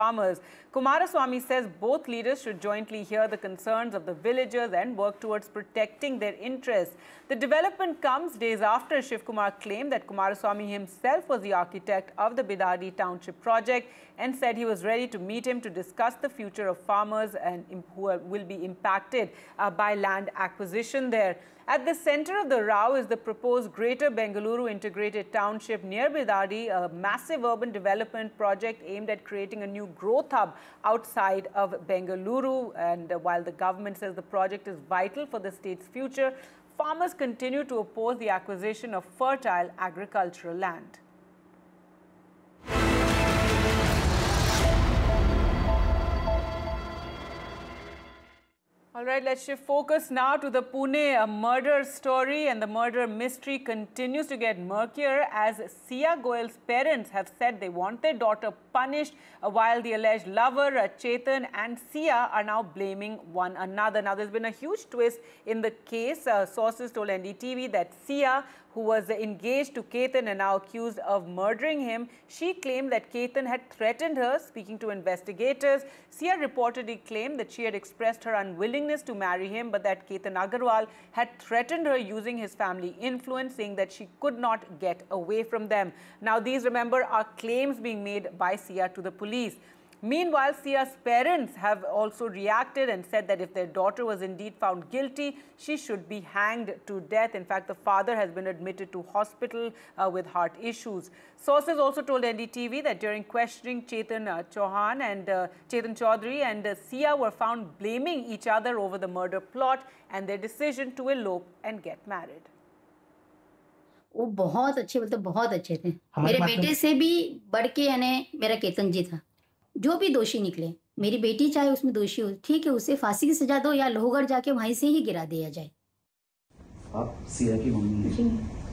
farmers. Kumaraswamy says both leaders should jointly hear the concerns of the villagers and work towards protecting their interests. The development comes days after Shiv Kumar claimed that Kumaraswamy himself was the architect of the Bidadi Township project and said he was ready to meet him to discuss the future of farmers and who will be impacted by land acquisition there. At the center of the row is the proposed Greater Bengaluru Integrated Township near Bidadi, a massive urban development project aimed at creating a new growth hub outside of Bengaluru. And while the government says the project is vital for the state's future, farmers continue to oppose the acquisition of fertile agricultural land. All right, let's shift focus now to the Pune murder story, and the murder mystery continues to get murkier as Sia Goyal's parents have said they want their daughter punished, while the alleged lover Chetan and Sia are now blaming one another. Now, there's been a huge twist in the case. Sources told NDTV that Sia, who was engaged to Ketan and now accused of murdering him, she claimed that Ketan had threatened her. Speaking to investigators, Sia reportedly claimed that she had expressed her unwillingness to marry him, but that Ketan Agarwal had threatened her using his family influence, saying that she could not get away from them. Now, these, remember, are claims being made by Sia to the police. Meanwhile, Sia's parents have also reacted and said that if their daughter was indeed found guilty, she should be hanged to death. In fact, the father has been admitted to hospital with heart issues. Sources also told NDTV that during questioning, Chetan Chaudhary and Sia were found blaming each other over the murder plot and their decision to elope and get married. वो बहुत अच्छे, मतलब बहुत अच्छे थे। मेरे बेटे से भी बढ़ के यानी मेरा केतन जी था। जो भी दोषी निकले, मेरी बेटी चाहे उसमें दोषी हो, ठीक है, उसे फांसी की सजा दो या लोहगढ़ जाके वहीं से ही गिरा दिया जाए। आप सिया की मम्मी हैं।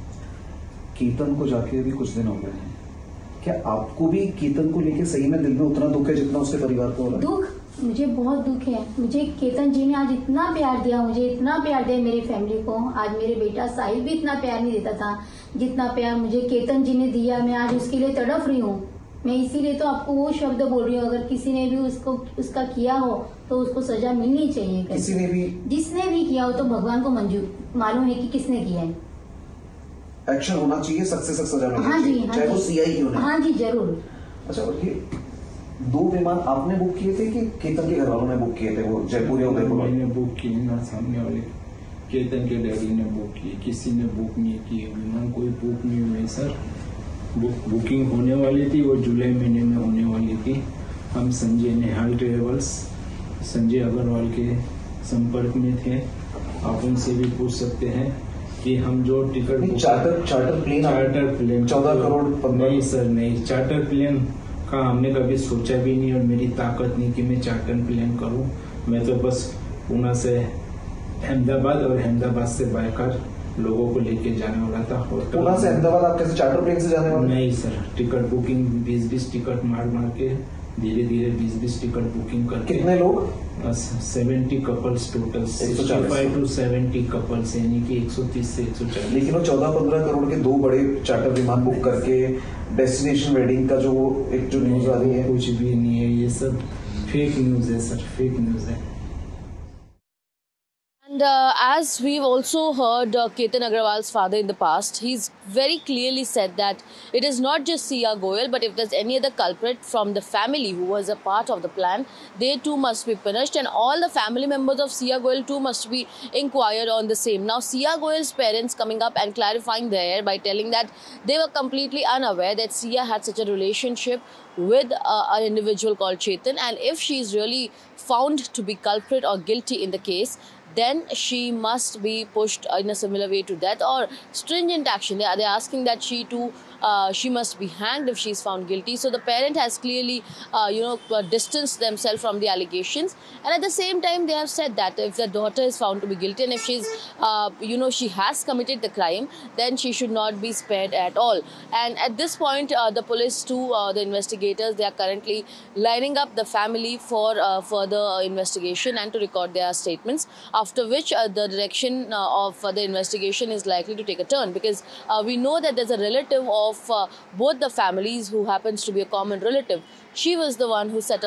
केतन को जाके भी कुछ दिन हो गए हैं। क्या आपको भी केतन को लेके सही में दिल में उतना दुख है जितना उसके परिवार को हो रहा है? दुख, मुझे बहुत दुख है। मुझे केतन जी ने आज इतना प्यार दिया, मुझे इतना प्यार दिया मेरी फैमिली को। आज मेरे बेटा साहिल भी इतना प्यार नहीं देता था जितना प्यार मुझे केतन जी ने दिया। मैं आज उसके लिए तड़प रही हूँ। मैं इसीलिए तो आपको वो शब्द बोल रही हूँ, अगर किसी ने भी उसका किया हो तो उसको सजा मिलनी चाहिए। किसी ने भी, जिसने भी किया हो तो भगवान को मंजूर मालूम है कि किसने किया है। एक्शन होना चाहिए, सख्त से सख्त सजा मिलनी चाहिए, चाहे वो सीआई क्यों नहीं। हाँ जी, जरूर। अच्छा, और ये 2 विमान आपने बुक किए थे कि केतन के घर वालों ने बुक किए थे? वो जयपुर या उदयपुर? मैंने बुक किए ना, सामने वाले केतन के डैडी ने बुक किए, किसी ने बुक नहीं किए। विमान कोई बुक नहीं हुए सर। बुकिंग होने वाली थी, वो जुलाई महीने में होने वाली थी। हम संजय नेहाल ट्रेवल्स, संजय अग्रवाल के संपर्क में थे। आप उनसे भी पूछ सकते हैं कि हम जो टिकट चार्टर प्लेन 14 करोड़ नहीं सर, नहीं, चार्टर प्लेन का हमने कभी सोचा भी नहीं और मेरी ताकत नहीं कि मैं चार्टर प्लेन करूं। मैं तो बस पूना से अहमदाबाद और अहमदाबाद से बाइकर लोगों को लेके जाने वाला था। पूना से अहमदाबाद आप कैसे चार्टर प्लेन से जाने वाले? नहीं सर, टिकट बुकिंग 20-20 टिकट मार के धीरे धीरे 20-20 टिकट बुकिंग करके। कितने लोग? 70 कपल्स टोटल, 65 to 70 कपल्स, यानी कि 130 से 140। लेकिन वो 14-15 करोड़ के 2 बड़े चार्टर विमान बुक करके डेस्टिनेशन वेडिंग का जो एक जो न्यूज आ रही है, कुछ भी नहीं है, ये सब फेक न्यूज है सर, फेक न्यूज है। And as we've also heard Ketan Agarwal's father in the past, he's very clearly said that it is not just Sia Goyal, but if there's any other culprit from the family who was a part of the plan, they too must be punished, and all the family members of Sia Goyal too must be inquired on the same. Now, Sia Goyal's parents coming up and clarifying there by telling that they were completely unaware that Sia had such a relationship with an individual called Chetan, and if she is really found to be culprit or guilty in the case, then she must be pushed in a similar way to death or stringent action. They're asking that she must be hanged if she's found guilty. So the parent has clearly, distanced themselves from the allegations. And at the same time, they have said that if the daughter is found to be guilty and if she's, she has committed the crime, then she should not be spared at all. And at this point, the police too, the investigators, they are currently lining up the family for further investigation and to record their statements. Our after which the direction of the investigation is likely to take a turn, because we know that there's a relative of both the families who happens to be a common relative. She was the one who set up